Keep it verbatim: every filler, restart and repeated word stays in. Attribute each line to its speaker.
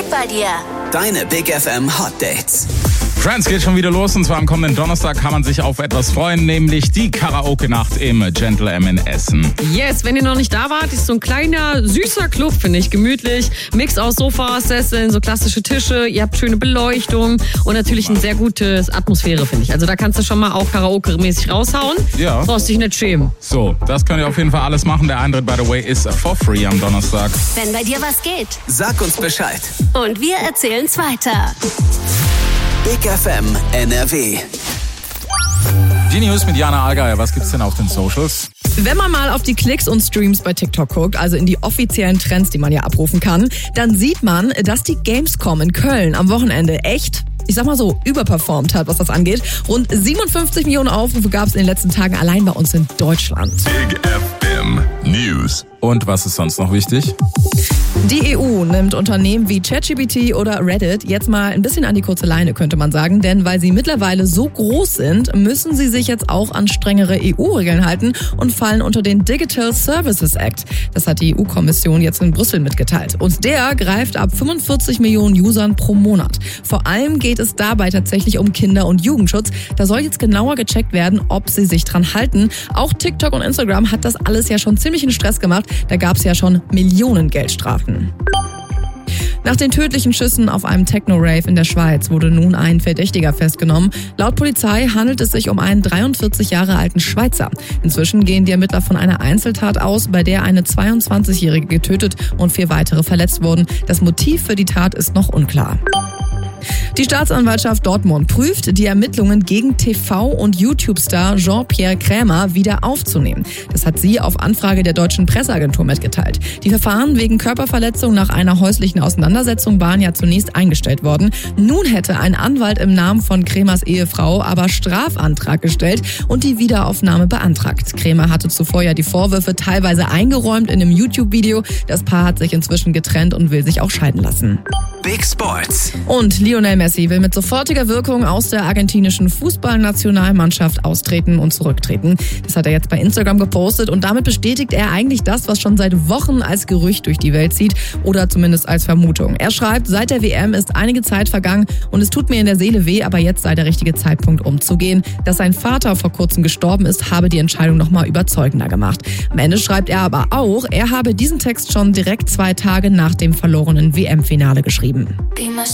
Speaker 1: geht bei dir?
Speaker 2: Deine Big F M Hot Dates.
Speaker 3: Friends geht schon wieder los und zwar am kommenden Donnerstag kann man sich auf etwas freuen, nämlich die Karaoke-Nacht im Gentle M in Essen.
Speaker 4: Yes, wenn ihr noch nicht da wart, ist so ein kleiner, süßer Club, finde ich, gemütlich. Mix aus Sofas, Sesseln, so klassische Tische, ihr habt schöne Beleuchtung und natürlich eine sehr gute Atmosphäre, finde ich. Also da kannst du schon mal auch Karaoke-mäßig raushauen.
Speaker 3: Ja.
Speaker 4: Brauchst dich nicht schämen.
Speaker 3: So, das könnt ihr auf jeden Fall alles machen. Der Eintritt, by the way, ist for free am Donnerstag.
Speaker 1: Wenn bei dir was geht.
Speaker 2: Sag uns Bescheid.
Speaker 1: Und wir erzählen's weiter.
Speaker 2: Big F M N R W.
Speaker 3: Die News mit Jana Allgeier. Was gibt's denn auf den Socials?
Speaker 5: Wenn man mal auf die Klicks und Streams bei TikTok guckt, also in die offiziellen Trends, die man ja abrufen kann, dann sieht man, dass die Gamescom in Köln am Wochenende echt, ich sag mal so, überperformt hat, was das angeht. Rund siebenundfünfzig Millionen Aufrufe gab es in den letzten Tagen allein bei uns in Deutschland.
Speaker 6: Big F M News.
Speaker 3: Und was ist sonst noch wichtig?
Speaker 5: Die E U nimmt Unternehmen wie ChatGPT oder Reddit jetzt mal ein bisschen an die kurze Leine, könnte man sagen. Denn weil sie mittlerweile so groß sind, müssen sie sich jetzt auch an strengere E U-Regeln halten und fallen unter den Digital Services Act. Das hat die E U-Kommission jetzt in Brüssel mitgeteilt. Und der greift ab fünfundvierzig Millionen Usern pro Monat. Vor allem geht es dabei tatsächlich um Kinder- und Jugendschutz. Da soll jetzt genauer gecheckt werden, ob sie sich dran halten. Auch TikTok und Instagram hat das alles ja schon ziemlich in Stress gemacht. Da gab es ja schon Millionen Geldstrafen. Nach den tödlichen Schüssen auf einem Techno-Rave in der Schweiz wurde nun ein Verdächtiger festgenommen. Laut Polizei handelt es sich um einen dreiundvierzig Jahre alten Schweizer. Inzwischen gehen die Ermittler von einer Einzeltat aus, bei der eine zweiundzwanzigjährige getötet und vier weitere verletzt wurden. Das Motiv für die Tat ist noch unklar. Die Staatsanwaltschaft Dortmund prüft, die Ermittlungen gegen T V- und YouTube-Star Jean-Pierre Krämer wieder aufzunehmen. Das hat sie auf Anfrage der deutschen Presseagentur mitgeteilt. Die Verfahren wegen Körperverletzung nach einer häuslichen Auseinandersetzung waren ja zunächst eingestellt worden. Nun hätte ein Anwalt im Namen von Krämers Ehefrau aber Strafantrag gestellt und die Wiederaufnahme beantragt. Krämer hatte zuvor ja die Vorwürfe teilweise eingeräumt in einem YouTube-Video. Das Paar hat sich inzwischen getrennt und will sich auch scheiden lassen.
Speaker 2: Big Sports.
Speaker 5: Und Lionel Messi will mit sofortiger Wirkung aus der argentinischen Fußballnationalmannschaft austreten und zurücktreten. Das hat er jetzt bei Instagram gepostet und damit bestätigt er eigentlich das, was schon seit Wochen als Gerücht durch die Welt zieht oder zumindest als Vermutung. Er schreibt, seit der W M ist einige Zeit vergangen und es tut mir in der Seele weh, aber jetzt sei der richtige Zeitpunkt umzugehen. Dass sein Vater vor kurzem gestorben ist, habe die Entscheidung nochmal überzeugender gemacht. Am Ende schreibt er aber auch, er habe diesen Text schon direkt zwei Tage nach dem verlorenen W M-Finale geschrieben.